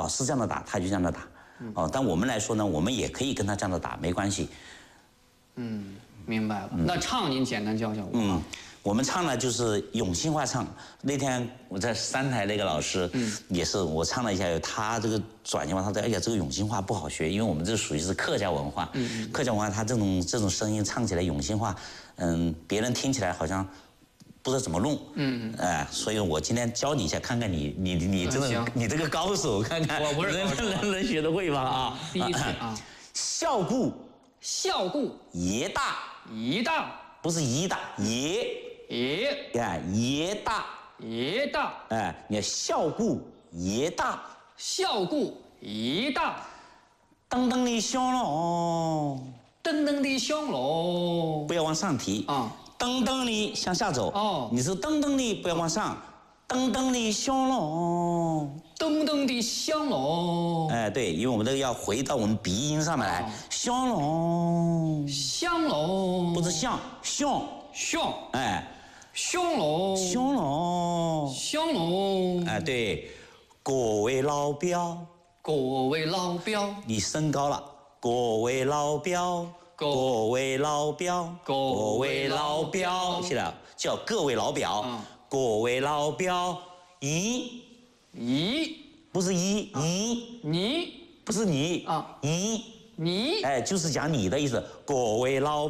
老师这样的打，他就这样的打。哦，但我们来说呢，我们也可以跟他这样的打，没关系。 明白了。那唱您简单教教我。 我们唱呢就是永兴话唱。那天我在三台那个老师，也是我唱了一下，他这个转型话，他说：“哎呀，这个永兴话不好学，因为我们这属于是客家文化，客家文化他这种声音唱起来永兴话，别人听起来好像不知道怎么弄，所以我今天教你一下，看看你真的你这个高手，看看我不是能学得会吧啊？ 第一句啊， 孝故爷大，不是姨大爷。”爷大，你看孝故爷大，噔噔的响喽，不要往上提啊，噔噔的向下走哦，你是噔噔的不要往上，噔噔的响喽，哎，对，因为我们这个要回到我们鼻音上面来，响喽，不是响，哎。 香龙， 哎，对，各位老表，你升高了，各位老表，是的，叫各位老表，各位老表，不是你不是你啊，你，哎，就是讲你的意思，各位老。